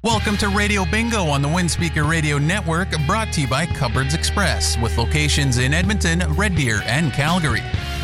Welcome to Radio Bingo on the Windspeaker Radio Network, brought to you by Cupboards Express, with locations in Edmonton, Red Deer, and Calgary.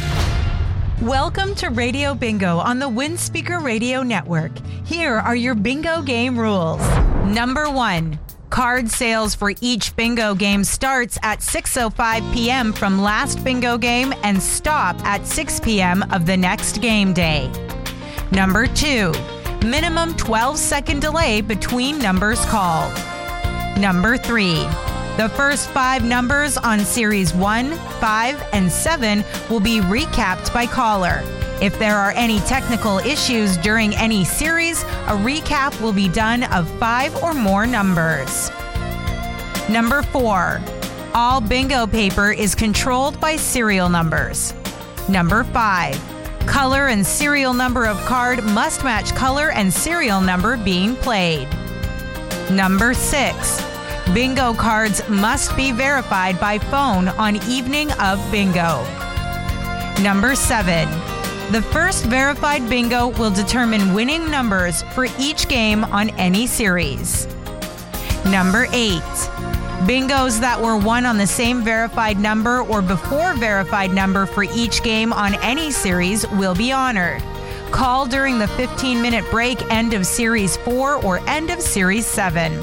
Welcome to Radio Bingo on the Windspeaker Radio Network. Here are your bingo game rules. Number 1. Card sales for each bingo game starts at 6:05 p.m. from last bingo game and stop at 6 p.m. of the next game day. Number 2. Minimum 12-second delay between numbers called. Number 3. The first 5 numbers on Series 1, 5, and 7 will be recapped by caller. If there are any technical issues during any series, a recap will be done of 5 or more numbers. Number 4. All bingo paper is controlled by serial numbers. Number 5. Color and serial number of card must match color and serial number being played. Number 6. Bingo cards must be verified by phone on evening of bingo. Number 7. The first verified bingo will determine winning numbers for each game on any series. Number 8. Bingos that were won on the same verified number or before verified number for each game on any series will be honored. Call during the 15-minute break end of Series 4 or end of Series 7.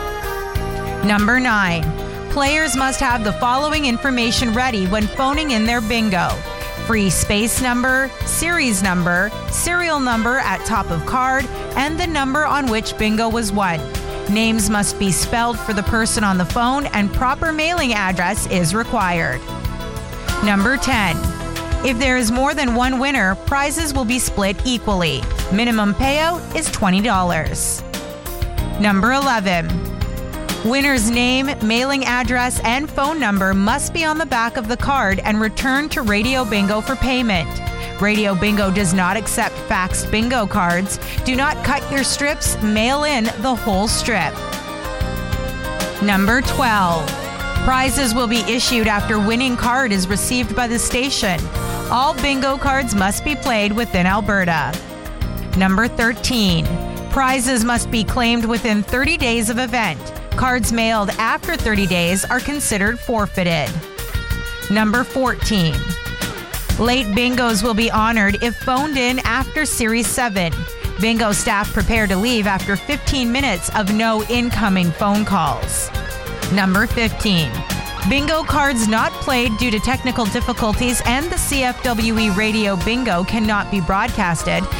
Number 9. Players must have the following information ready when phoning in their bingo: free space number, series number, serial number at top of card, and the number on which bingo was won. Names must be spelled for the person on the phone, and proper mailing address is required. Number 10. If there is more than one winner, prizes will be split equally. Minimum payout is $20. Number 11. Winner's name, mailing address, and phone number must be on the back of the card and returned to Radio Bingo for payment. Radio Bingo does not accept faxed bingo cards. Do not cut your strips, mail in the whole strip. Number 12. Prizes will be issued after winning card is received by the station. All bingo cards must be played within Alberta. Number 13. Prizes must be claimed within 30 days of event. Cards mailed after 30 days are considered forfeited. Number 14. Late bingos will be honored if phoned in after Series 7. Bingo staff prepare to leave after 15 minutes of no incoming phone calls. Number 15. Bingo cards not played due to technical difficulties and the CFWE Radio Bingo cannot be broadcasted